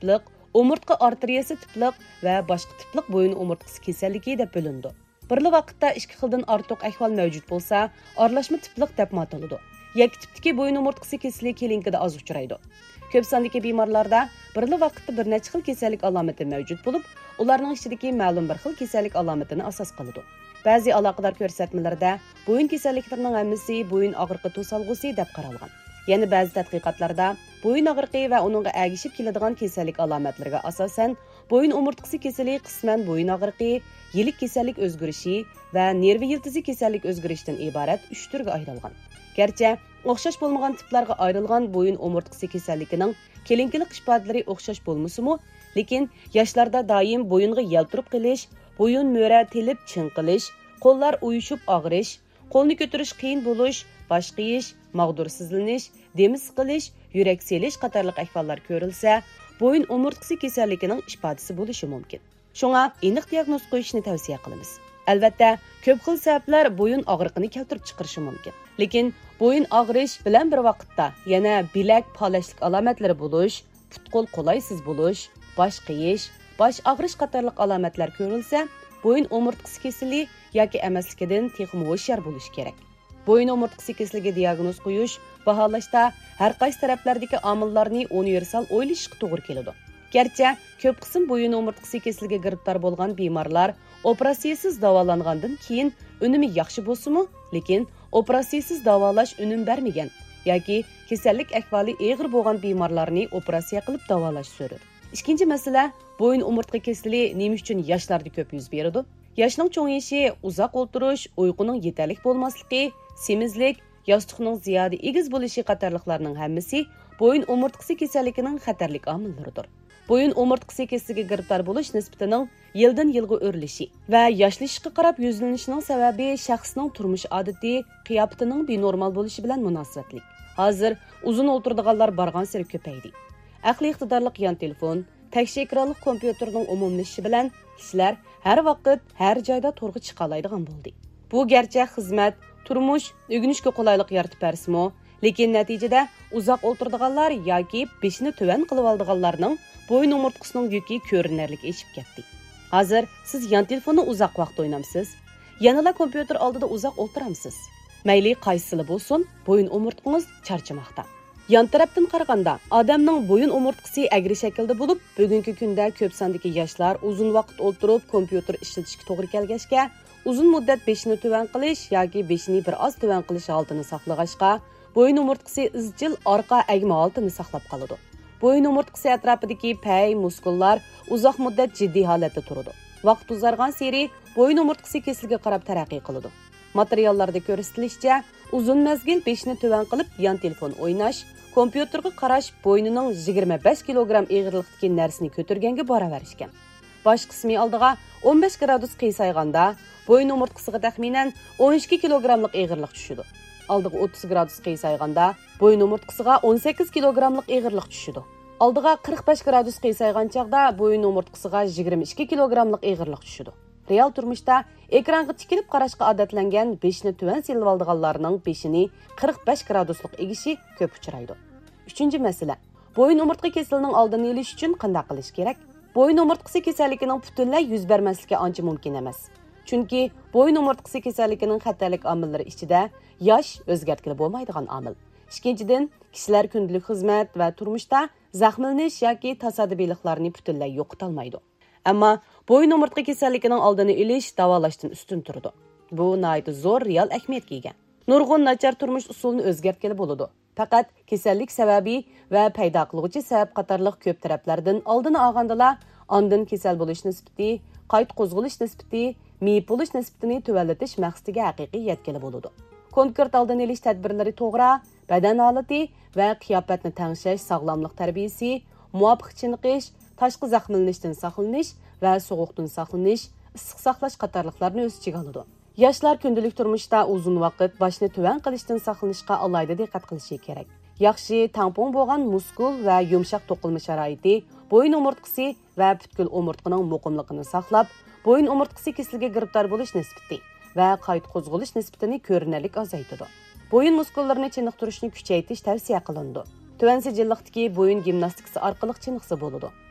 tipliq, umurtqa arteriyasi tipliq va boshqa tipliq bo'yin umurtqasi kasalligi deb bo'lindi. Birli vaqtda ikki xildan ortiq ahvol mavjud bo'lsa, aralashma tipliq deb ataladi. Yakki tipdagi bo'yin umurtqasi kasalligi kelinkida az uchraydi. Ko'p sondagi bemorlarda birli vaqtda bir necha xil kasallik alomati mavjud bo'lib, ularning ichidagi ma'lum bir xil kasallik alomatini asos qiladi. Ba'zi aloqador ko'rsatmalarda bo'yin kasalliklarining hammasi bo'yin og'riqi to'salg'usi deb qaralgan. Yana ba'zi tadqiqotlarda bo'yin og'riqi va uningga ergashib keladigan kasallik alomatlariga asosan bo'yin umurtqasi kasalligi qisman bo'yin og'riqi, yilik kasallik o'zgarishi va nervi yiltizi kasallik o'zgarishidan iborat 3 turga ayrilgan. Gerçi o'xshash bo'lmagan tiplarga ayrilgan bo'yin umurtqasi kasalligining kelinkilik ifodalari o'xshash bo'lmasa-mu, lekin yoshlarda doim bo'yinga yaltirib qilish, bo'yin mo'ra telib chinqilish, qo'llar uyushib og'rish, qo'lni ko'tarish qiyin bo'lish, bosh qiyish, mag'dursizlanish, demi siqilish, yurak selish qatorliq ahvollar ko'rilsa, bo'yin umurtqasi kasalligining ifodasi bo'lishi mumkin. Shunga aniq diagnoz qo'yishni tavsiya qilamiz. Albatta, ko'p xil sabablar bo'yin og'riqini keltirib chiqarishi mumkin. Lekin bo'yin og'rish bilan bir vaqtda yana bilak palashlik alomatlari bo'lish, put-qo'l qolaysiz bo'lish, bosh qiyish, bosh og'rish qatorliq alomatlar ko'rilsa, bo'yin umurtqasi kasalligi yoki emasligidan texnik hushyor bo'lish kerak. Bo'yin umurtqasi kasalligi diagnoz qo'yish, baholashda har qaysi taraflardagi omillarni universal o'ylashga to'g'ri keladi. Gerçi ko'p qism bo'yin umurtqasi kasalligiga giribtor bo'lgan bemorlar operatsiyasiz davolangandan keyin unumi yaxshi bo'lsa-mu, lekin operatsiyasiz davolash unum bermagan yoki kasallik ahvoli og'ir bo'lgan bemorlarni operatsiya qilib davolash zarur. Ikkinchi masala, bo'yin umurtqa kasalligi nima uchun yoshlarda ko'p yuz beradi? Yoshning cho'ngishi, uzoq o'tirish, uyquning yetarli bo'lmasligi, semizlik, yostiqning ziyoda egiz bo'lishi qatorliqlarning hammasi bo'yin umurtqasi kasalligining xatarlik omillaridir. Bo'yin umurtqasi kasalligiga giribtor bo'lish nisbatining yildan yilga o'rlishi va yoshlashiga qarab yuzlanishining sababi shaxsning turmush odati, qiyofatining benormal bo'lishi bilan munosabatli. Hozir uzun o'tiradiganlar bargan sari ko'paydi. Aqli iqtidorli yon telefon, tashqi ekranli kompyuterning umumlashishi bilan kishilar har vaqt, har joyda to'g'ri chiqa oladigan bo'ldi. Bu garchi xizmat, turmush, o'rganishga qulaylik yaratib bersa-mu, lekin natijada uzoq o'tiradiganlar yoki beshini tuvan qilib oldiganlarning bo'yin umurtqasining yuki ko'rinarlik eshib ketdi. Hozir siz yon telefonni uzoq vaqt o'ynamsiz, yanada kompyuter oldida uzoq o'tiramsiz. Mayli qaysili bo'lsin, bo'yin umurtqangiz charchamoqda. Yon tarafdan qaraganda, odamning bo'yin umurtqasi agri shaklda bo'lib, bugungi kunda ko'p sondagi yoshlar uzun vaqt o'tirib kompyuter ishlatishga to'g'ri kelgachga, uzun muddat beshini tuvan qilish yoki beshini bir oz tuvan qilish holatini saqlag'ashqa, bo'yin umurtqasi izchil orqa agma holatini saqlab qoladi. Bo'yin umurtqasi atrofidagi pay, muskullar uzoq muddat jiddiy holatda turadi. Vaqt uzargan sari bo'yin umurtqasi kasalligiga qarab taraqqiy qiladi. Materiallarda ko'rsatilishicha, uzun mezgil beshini tuvan qilib yon telefon o'ynash, kompyuterga qarash bo'ynining 25 kilogramm og'irlikdagi narsani ko'targanga baravar ekan. Bosh qismi oldiga 15 gradus qiysaganda, bo'yin umurtqasiga taxminan 12 kilogrammlik og'irlik tushadi. Oldiga 30 gradus qiysaganda, bo'yin umurtqasiga 18 kilogrammlik og'irlik tushadi. Oldiga 45 gradus qiysaygan chaqda bo'yin umurtqasiga 22 kilogrammlik og'irlik tushadi. Real turmushda ekranga tikilib qarashga odatlangan beshini tuvan silib oldiganlarning beshini 45 graduslik egishi ko'p uchraydi. Uchinchi masala, bo'yin umurtqa kasalligining oldini olish uchun qanday qilish kerak? Bo'yin umurtqasi kasalligining butunlay yuz bermasligi ancha mumkin emas. Chunki bo'yin umurtqasi kasalligining xatarlik omillari ichida yosh o'zgartkili bo'lmaydigan omil. Ikkinchidan, kishilar kundalik xizmat va turmushda zaxmlanish yoki tasodibiyliklarni butunlay yo'qota olmaydi. Ammo bo'yin umurtqa kasalligining oldini olish davolashdan ustun turadi. Bu nihoyat zo'r real ahamiyatga ega. Nurg'un nachar turmush usulini o'zgartkili bo'ladi. Faqat kasallik sababi va paydo qiluvchi sabab qatorliq ko'p taraflardan oldini olgandala, ondan kasal bo'lish nisbati, qayta qo'zg'alish nisbati, miyib bo'lish nisbatini tuvalatish maqsadiga haqiqiy yetkili bo'ladi. Konkret oldini olish tadbirlari to'g'ri, badan holati va qiyofatni tangshash sog'lomlik tarbiyasi, muvofiq chiniqish, tashqi zaxmlanishdan saqlanish va sovuqdan saqlanish, issiq saqlash qatorliqlarni o'z ichiga oladi. Yoshlar kundalik turmushda uzun vaqt boshni tuvan qilishdan saqlanishga alohida diqqat qilishi kerak. Yaxshi tampon bo'lgan muskul va yumshoq to'qilma sharoiti bo'yin umurtqasi va butkul umurtqining muqimligini saqlab, bo'yin umurtqasi kasaliga giribtor bo'lish nisbati va qayta qo'zg'alish nisbatini ko'rinarli azaytadi. Bo'yin muskullarini chiniqtirishni kuchaytirish tavsiya qilindi. Tuvan sijilliqdagi bo'yin gimnastikasi orqali chiniqsa bo'ladi.